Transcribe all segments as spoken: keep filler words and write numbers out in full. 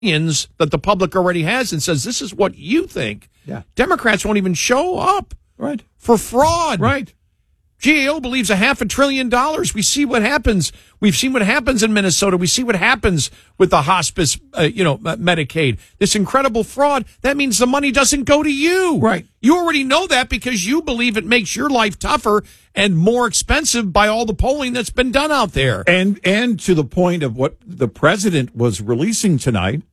opinions that the public already has and says, this is what you think. Yeah. Democrats won't even show up Right. for fraud. Right. G A O believes a half a trillion dollars. We see what happens. We've seen what happens in Minnesota. We see what happens with the hospice, uh, you know, Medicaid. This incredible fraud. That means the money doesn't go to you. Right. You already know that because you believe it makes your life tougher and more expensive by all the polling that's been done out there. And and to the point of what the president was releasing tonight,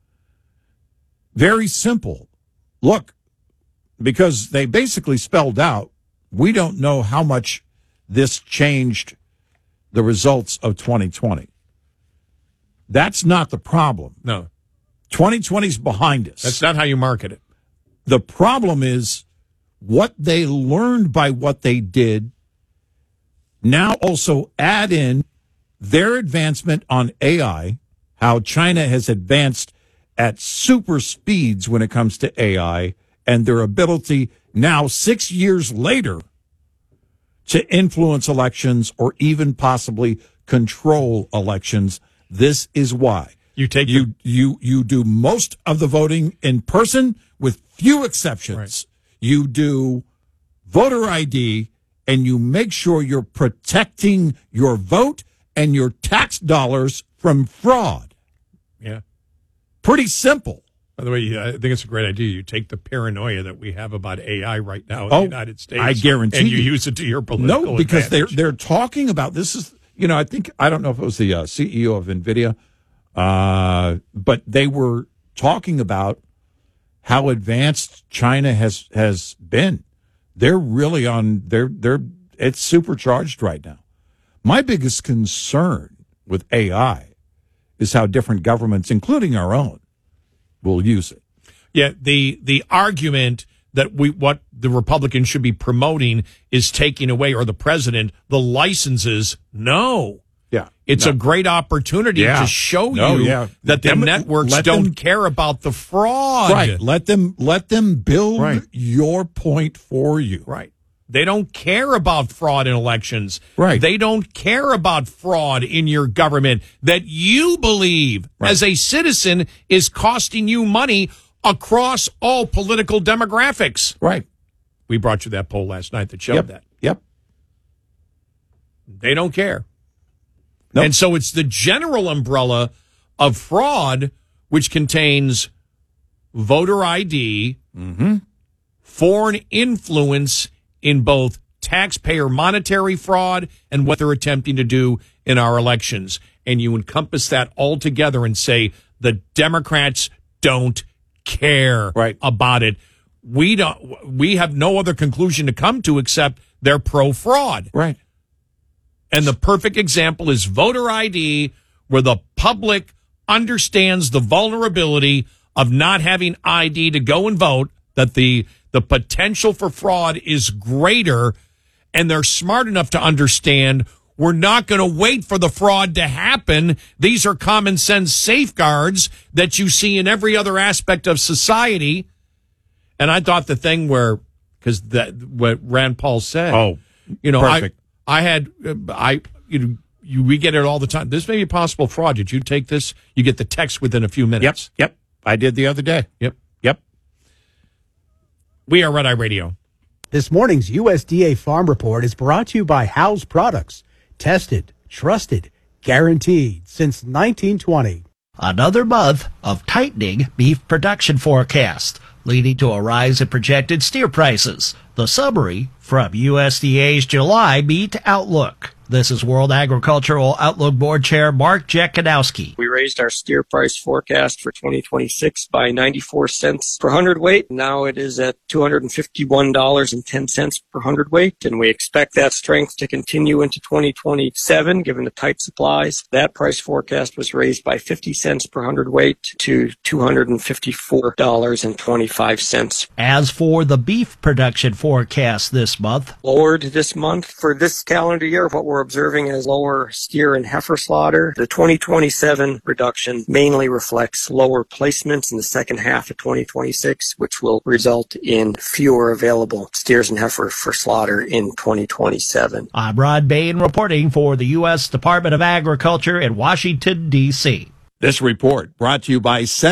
very simple. Look, because they basically spelled out, we don't know how much this changed the results of twenty twenty. That's not the problem. No. twenty twenty is behind us. That's not how you market it. The problem is what they learned by what they did. Now also add in their advancement on A I, how China has advanced at super speeds when it comes to A I, and their ability now, six years later, to influence elections or even possibly control elections. This is why. You take you the- you you do most of the voting in person with few exceptions. Right. You do voter I D, and you make sure you're protecting your vote and your tax dollars from fraud. Yeah. Pretty simple. By the way, I think it's a great idea. You take the paranoia that we have about A I right now in Oh, the United States. I guarantee and you, you. use it to your political No, because they're advantage. they're talking about this is you know I think I don't know if it was the uh, C E O of NVIDIA, uh, but they were talking about how advanced China has has been. They're really on they're they're it's supercharged right now. My biggest concern with A I is how different governments, including our own, will use it. Yeah, the the argument that we what the Republicans should be promoting is taking away, or the president, the licenses. No. Yeah. It's no. a great opportunity Yeah. to show No, you yeah. that the Dem- networks let don't them- care about the fraud. Right. Let them let them build Right. your point for you. Right. They don't care about fraud in elections. Right. They don't care about fraud in your government that you believe Right. as a citizen is costing you money across all political demographics. Right. We brought you that poll last night that showed Yep. that. Yep. They don't care. Nope. And so it's the general umbrella of fraud, which contains voter I D, Mm-hmm. foreign influence in both taxpayer monetary fraud and what they're attempting to do in our elections. And you encompass that all together and say the Democrats don't care Right. about it. We don't. We have no other conclusion to come to except they're pro-fraud. Right. And the perfect example is voter I D, where the public understands the vulnerability of not having I D to go and vote, that the the potential for fraud is greater, and they're smart enough to understand we're not going to wait for the fraud to happen. These are common sense safeguards that you see in every other aspect of society. And I thought the thing where, because that what Rand Paul said, Oh, you know, perfect. I I had uh, I you know you we get it all the time. This may be possible fraud. Did you take this? You get the text within a few Yep. minutes. Yep. I did the other day. Yep. Yep. We are Red Eye Radio. This morning's U S D A Farm Report is brought to you by House Products. Tested, trusted, guaranteed since nineteen twenty. Another month of tightening beef production forecast, leading to a rise in projected steer prices. The summary from U S D A's July Meat Outlook. This is World Agricultural Outlook Board Chair Mark Jekanowski. We raised our steer price forecast for twenty twenty-six by ninety-four cents per hundredweight. Now it is at two hundred fifty-one dollars and ten cents per hundredweight, and we expect that strength to continue into twenty twenty-seven given the tight supplies. That price forecast was raised by fifty cents per hundredweight to two hundred fifty-four dollars and twenty-five cents. As for the beef production forecast this month, Lowered this month for this calendar year, what we're observing is lower steer and heifer slaughter. The twenty twenty-seven reduction mainly reflects lower placements in the second half of twenty twenty-six, which will result in fewer available steers and heifer for slaughter in twenty twenty-seven. I'm Rod Bain reporting for the U S Department of Agriculture in Washington, D C This report brought to you by Sen-